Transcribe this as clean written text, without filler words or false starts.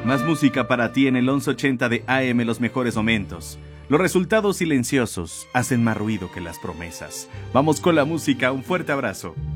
Más música para ti en el 1180 de AM, los mejores momentos. Los resultados silenciosos hacen más ruido que las promesas. Vamos con la música, un fuerte abrazo.